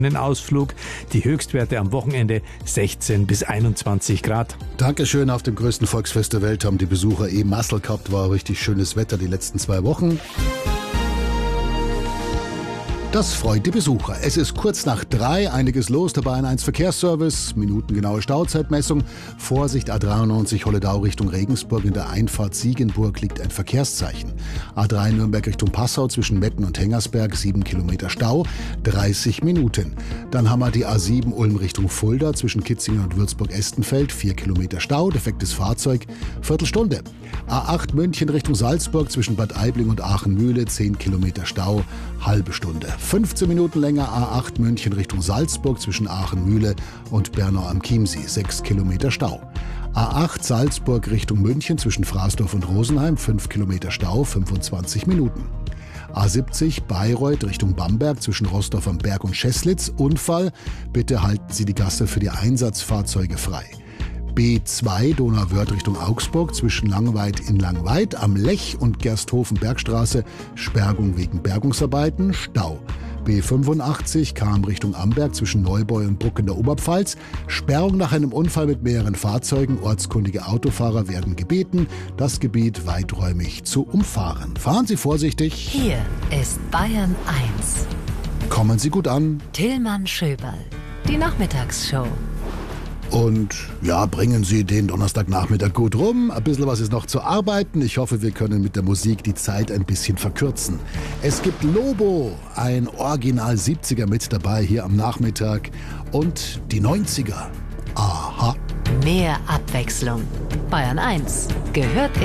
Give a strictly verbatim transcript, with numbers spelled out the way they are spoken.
einen Ausflug. Die Höchstwerte am Wochenende sechzehn bis einundzwanzig Grad. Dankeschön. Auf dem größten Volksfest der Welt haben die Besucher eh Massel gehabt. War richtig schönes Wetter die letzten zwei Wochen. Das freut die Besucher. Es ist kurz nach drei, einiges los, der Bayern eins Verkehrsservice, minutengenaue Stauzeitmessung. Vorsicht, A dreiundneunzig Holledau Richtung Regensburg, in der Einfahrt Siegenburg liegt ein Verkehrszeichen. A drei Nürnberg Richtung Passau zwischen Metten und Hengersberg, sieben Kilometer Stau, dreißig Minuten. Dann haben wir die A sieben Ulm Richtung Fulda zwischen Kitzingen und Würzburg-Estenfeld, vier Kilometer Stau, defektes Fahrzeug, Viertelstunde. A acht München Richtung Salzburg zwischen Bad Aibling und Aachen-Mühle, zehn Kilometer Stau, halbe Stunde. fünfzehn Minuten länger A acht München Richtung Salzburg zwischen Aachen-Mühle und Bernau am Chiemsee, sechs Kilometer Stau. A acht Salzburg Richtung München zwischen Fraßdorf und Rosenheim, fünf Kilometer Stau, fünfundzwanzig Minuten. A siebzig Bayreuth Richtung Bamberg zwischen Rostoff am Berg und Scheßlitz, Unfall, bitte halten Sie die Gasse für die Einsatzfahrzeuge frei. B zwei Donauwörth Richtung Augsburg zwischen Langweid in Langweid am Lech und Gersthofen-Bergstraße, Sperrung wegen Bergungsarbeiten, Stau. B fünfundachtzig Cham Richtung Amberg zwischen Neubeu und Bruck in der Oberpfalz, Sperrung nach einem Unfall mit mehreren Fahrzeugen, ortskundige Autofahrer werden gebeten, das Gebiet weiträumig zu umfahren. Fahren Sie vorsichtig. Hier ist Bayern eins. Kommen Sie gut an. Tillmann Schöberl, die Nachmittagsshow. Und ja, bringen Sie den Donnerstagnachmittag gut rum. Ein bisschen was ist noch zu arbeiten. Ich hoffe, wir können mit der Musik die Zeit ein bisschen verkürzen. Es gibt Lobo, ein Original siebziger mit dabei hier am Nachmittag. Und die neunziger. Aha. Mehr Abwechslung. Bayern eins gehört